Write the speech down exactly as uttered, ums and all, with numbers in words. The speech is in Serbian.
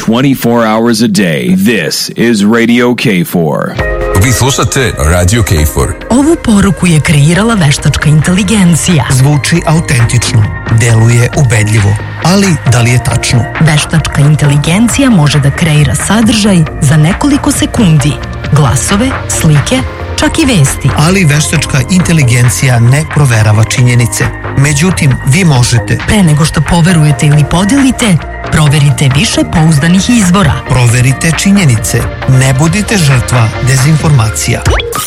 twenty-four hours a day. This is Radio K four. Vi slušate Radio K four. Ovu poruku je kreirala veštačka inteligencija. Zvuči autentično, deluje ubedljivo, ali da li je tačno? Veštačka inteligencija može da kreira sadržaj za nekoliko sekundi, glasove, slike, čak i vesti. Ali veštačka inteligencija ne proverava činjenice. Međutim, vi možete. Pre nego što poverujete ili podelite, proverite više pouzdanih izvora. Proverite činjenice. Ne budite žrtva dezinformacija.